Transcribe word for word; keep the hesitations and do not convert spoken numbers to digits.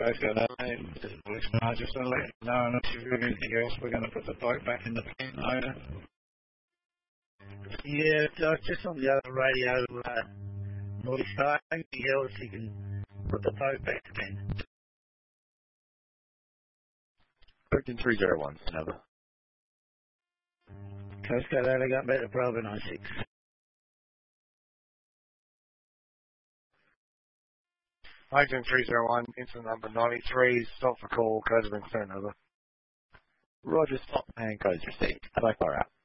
Coast Guard Adelaide, this is Policeman. I just want to let you know, unless you've got anything else, we're going to put the boat back in the pen. Over. Yeah, uh, just on the other radio, uh, North Star, anything else you can put the boat back in the pen. thirteen three zero one, over. Coast Guard Adelaide, got better, Bravo nine six. nineteen three zero one, incident number ninety-three, stop for call, codes have been sent, over. Roger, stop and codes received. Have I far out?